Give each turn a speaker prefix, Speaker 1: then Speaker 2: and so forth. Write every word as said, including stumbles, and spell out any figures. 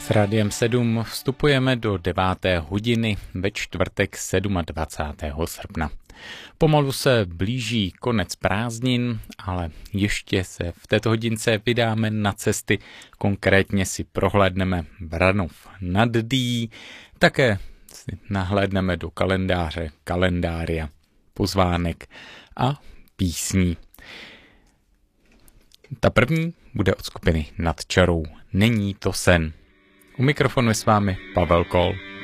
Speaker 1: S Rádiem sedm vstupujeme do deváté hodiny ve čtvrtek dvacátého sedmého srpna. Pomalu se blíží konec prázdnin, ale ještě se v této hodince vydáme na cesty. Konkrétně si prohlédneme Vranov nad Dý, také si nahlédneme do kalendáře, kalendária, pozvánek a písní. Ta první bude od skupiny Nad čarou. Není to sen. U mikrofonu je s vámi Pavel Kol.